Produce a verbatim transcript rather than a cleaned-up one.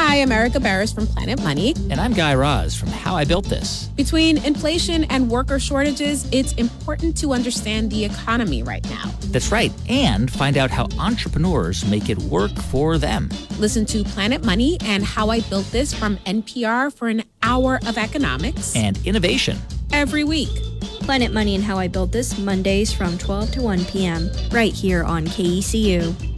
Hi, I'm Erica Barris from Planet Money. And I'm Guy Raz from How I Built This. Between inflation and worker shortages, it's important to understand the economy right now. That's right. And find out how entrepreneurs make it work for them. Listen to Planet Money and How I Built This from N P R for an hour of economics And innovation. every week. Planet Money and How I Built This, Mondays from twelve to one p.m. right here on K E C U.